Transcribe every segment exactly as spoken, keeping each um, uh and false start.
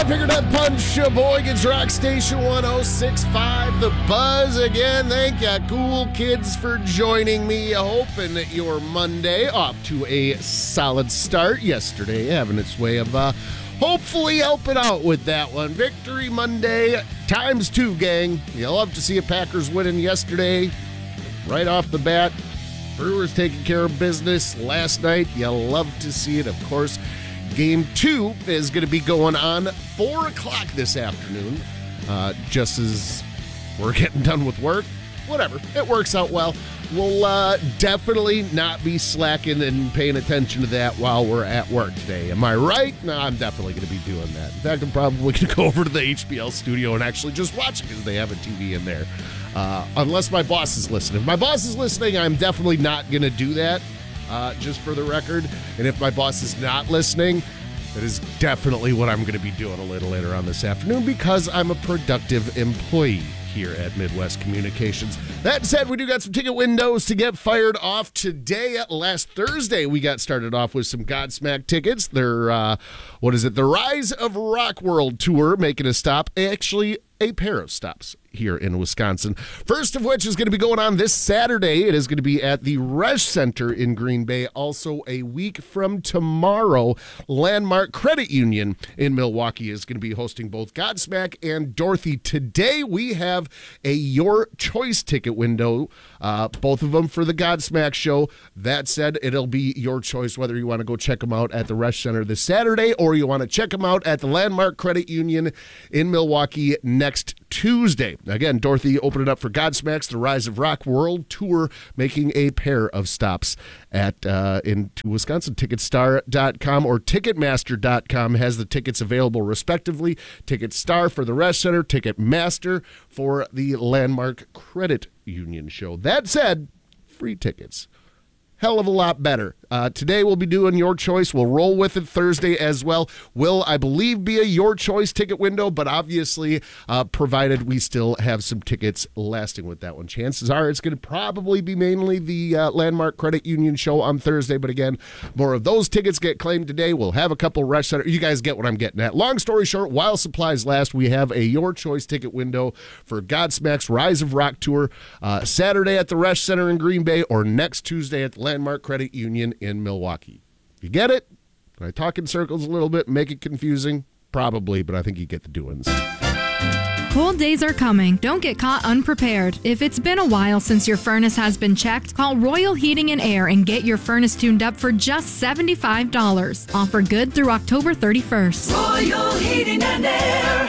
Figured I'd punch a boy, gets Rock Station one oh six point five, The Buzz again. Thank ya, cool kids, for joining me. Hoping that your Monday off to a solid start. Yesterday having its way of uh, hopefully helping out with that one. Victory Monday times two, gang. You love to see a Packers winning yesterday. Right off the bat, Brewers taking care of business last night. You love to see it, of course. Game two is going to be going on four o'clock this afternoon, uh, just as we're getting done with work. Whatever. It works out well. We'll uh, definitely not be slacking and paying attention to that while we're at work today. Am I right? No, I'm definitely going to be doing that. In fact, I'm probably going to go over to the H B L studio and actually just watch it because they have a T V in there. Uh, unless my boss is listening. If my boss is listening, I'm definitely not going to do that. Uh, just for the record. And if my boss is not listening, that is definitely what I'm going to be doing a little later on this afternoon because I'm a productive employee here at Midwest Communications. That said, we do got some ticket windows to get fired off today. Last Thursday, we got started off with some Godsmack tickets. They're, uh, what is it? The Rise of Rock World Tour making a stop. Actually, a pair of stops here in Wisconsin. First of which is going to be going on this Saturday. It is going to be at the Resch Center in Green Bay. Also, a week from tomorrow, Landmark Credit Union in Milwaukee is going to be hosting both Godsmack and Dorothy. Today, we have a Your Choice ticket window, uh, both of them for the Godsmack show. That said, it'll be your choice whether you want to go check them out at the Resch Center this Saturday or you want to check them out at the Landmark Credit Union in Milwaukee next Tuesday. Again, Dorothy opened it up for Godsmack's The Rise of Rock World Tour, making a pair of stops at uh, in Wisconsin. Ticketstar dot com or Ticketmaster dot com has the tickets available respectively. Ticketstar for the Resch Center, Ticketmaster for the Landmark Credit Union show. That said, free tickets. Hell of a lot better. Uh, today we'll be doing Your Choice. We'll roll with it Thursday as well. Will, I believe, be a Your Choice ticket window, but obviously, uh, provided we still have some tickets lasting with that one. Chances are it's going to probably be mainly the uh, Landmark Credit Union show on Thursday, but again, more of those tickets get claimed today. We'll have a couple Resch Center. You guys get what I'm getting at. Long story short, while supplies last, we have a Your Choice ticket window for Godsmack's Rise of Rock Tour uh, Saturday at the Resch Center in Green Bay or next Tuesday at the Landmark Credit Union in Milwaukee. You get it? Can I talk in circles a little bit, make it confusing? Probably, but I think you get the doings. Cold days are coming. Don't get caught unprepared. If it's been a while since your furnace has been checked, call Royal Heating and Air and get your furnace tuned up for just seventy-five dollars. Offer good through October thirty-first. Royal Heating and Air.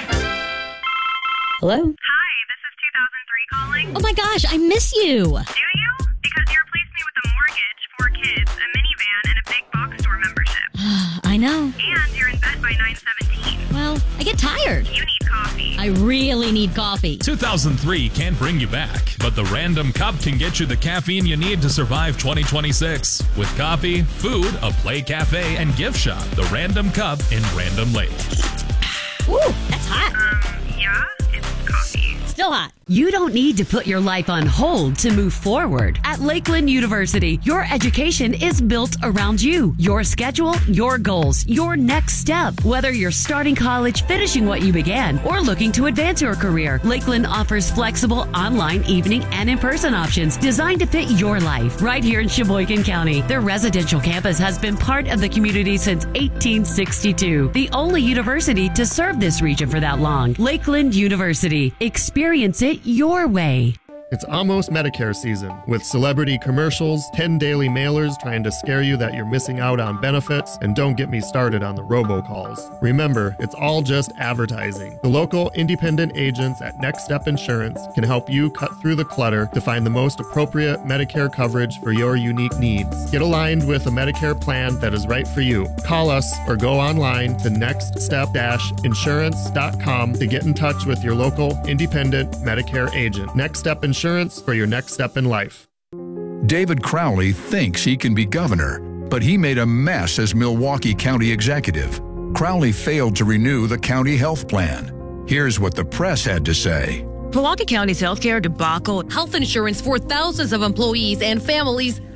Hello? Hi, this is two thousand three calling. Oh my gosh, I miss you. Do you? Because you replaced me with a mortgage, four kids, a minivan, and a big box store membership. I know. And you're in bed by nine seventeen. Well, I get tired. You need coffee. I really need coffee. two thousand three can't bring you back, but the Random Cup can get you the caffeine you need to survive twenty twenty-six. With coffee, food, a play cafe, and gift shop, the Random Cup in Random Lake. Ooh, that's hot. Um, yeah, it's coffee. Still hot. You don't need to put your life on hold to move forward. At Lakeland University, your education is built around you, your schedule, your goals, your next step. Whether you're starting college, finishing what you began, or looking to advance your career, Lakeland offers flexible online, evening, and in-person options designed to fit your life. Right here in Sheboygan County, their residential campus has been part of the community since eighteen sixty-two. The only university to serve this region for that long. Lakeland University. Experience it your way. It's almost Medicare season, with celebrity commercials, ten daily mailers trying to scare you that you're missing out on benefits, and don't get me started on the robocalls. Remember, it's all just advertising. The local independent agents at Next Step Insurance can help you cut through the clutter to find the most appropriate Medicare coverage for your unique needs. Get aligned with a Medicare plan that is right for you. Call us or go online to next step insurance dot com to get in touch with your local independent Medicare agent. Next Step Insurance. Insurance for your next step in life. David Crowley thinks he can be governor, but he made a mess as Milwaukee County executive. Crowley failed to renew the county health plan. Here's what the press had to say. Milwaukee County's healthcare debacle, health insurance for thousands of employees and families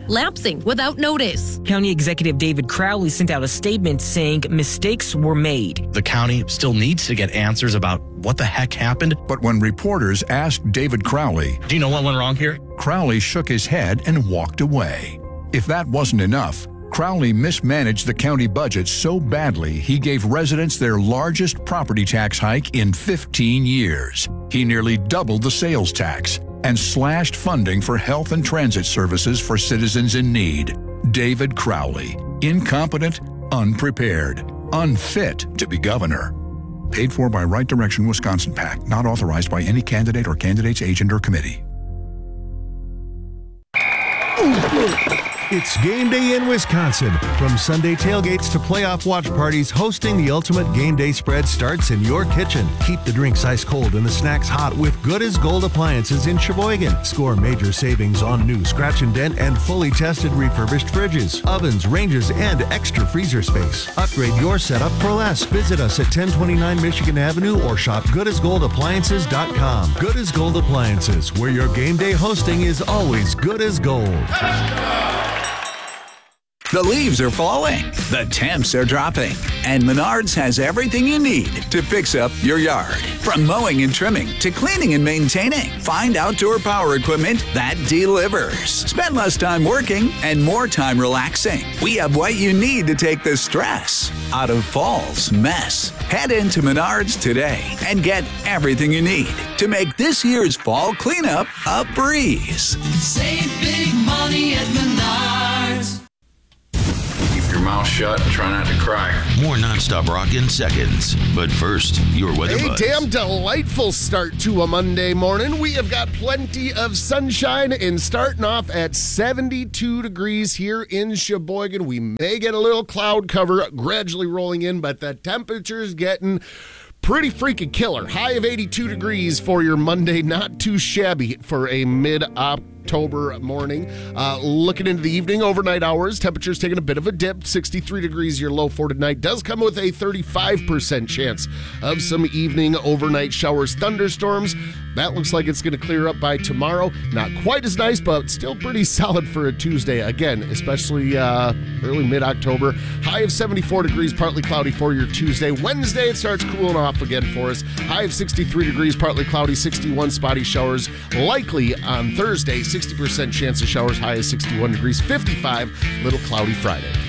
lapsing without notice. County Executive David Crowley sent out a statement saying mistakes were made. The county still needs to get answers about what the heck happened. But when reporters asked David Crowley, "Do you know what went wrong here?" Crowley shook his head and walked away. If that wasn't enough, Crowley mismanaged the county budget so badly he gave residents their largest property tax hike in fifteen years. He nearly doubled the sales tax and slashed funding for health and transit services for citizens in need. David Crowley, incompetent, unprepared, unfit to be governor. Paid for by Right Direction Wisconsin PAC, not authorized by any candidate or candidate's agent or committee. It's game day in Wisconsin. From Sunday tailgates to playoff watch parties, hosting the ultimate game day spread starts in your kitchen. Keep the drinks ice cold and the snacks hot with Good as Gold appliances in Sheboygan. Score major savings on new scratch and dent and fully tested refurbished fridges, ovens, ranges, and extra freezer space. Upgrade your setup for less. Visit us at ten twenty-nine Michigan Avenue or shop good as gold appliances dot com. Good as Gold Appliances, where your game day hosting is always good as gold. The leaves are falling, the temps are dropping, and Menards has everything you need to fix up your yard. From mowing and trimming to cleaning and maintaining, find outdoor power equipment that delivers. Spend less time working and more time relaxing. We have what you need to take the stress out of fall's mess. Head into Menards today and get everything you need to make this year's fall cleanup a breeze. Save big money at Menards. Your mouth shut and try not to cry. More nonstop rock in seconds. But first, your weather A buzz. damn delightful start to a Monday morning. We have got plenty of sunshine and starting off at seventy-two degrees here in Sheboygan. We may get a little cloud cover gradually rolling in, but the temperature's getting pretty freaking killer. High of eighty-two degrees for your Monday. Not too shabby for a mid-October morning. Uh, looking into the evening, overnight hours, temperatures taking a bit of a dip. sixty-three degrees your low for tonight. Does come with a thirty-five percent chance of some evening overnight showers, thunderstorms. That looks like it's going to clear up by tomorrow. Not quite as nice, but still pretty solid for a Tuesday. Again, especially uh, early mid-October. High of seventy-four degrees, partly cloudy for your Tuesday. Wednesday, it starts cooling off again for us. High of sixty-three degrees, partly cloudy, sixty-one spotty showers. Likely on Thursday, sixty percent chance of showers, high of sixty-one degrees, fifty-five, little cloudy Friday.